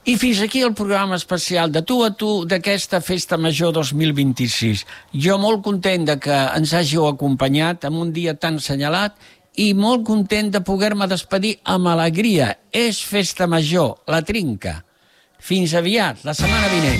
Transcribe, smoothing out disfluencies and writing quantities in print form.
I fins aquí el programa especial de Tu a Tu d'aquesta Festa Major 2026. Jo molt content de que ens hàgiu acompanyat en un dia tan assenyalat i molt content de poder-me despedir amb alegria. És Festa Major, la trinca. Fins aviat, la setmana vinent.